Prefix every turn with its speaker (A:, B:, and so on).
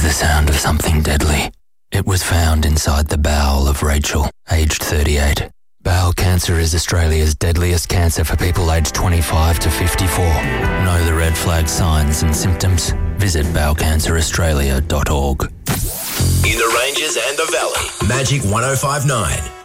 A: the sound of something deadly. It was found inside the bowel of Rachel, aged 38. Bowel cancer is Australia's deadliest cancer for people aged 25 to 54. Know the red flag signs and symptoms? Visit bowelcanceraustralia.org.
B: In the Ranges and the Valley, Magic 105.9.